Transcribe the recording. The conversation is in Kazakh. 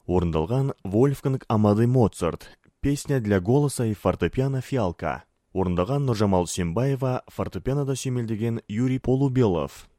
Орындалған Вольфганг Амадей Моцарт. Песня для голоса и фортепиано «Фиалка». Орындаған Нұржамал Сембаева, фортепианода сүймелдеген Юрий Полубелов.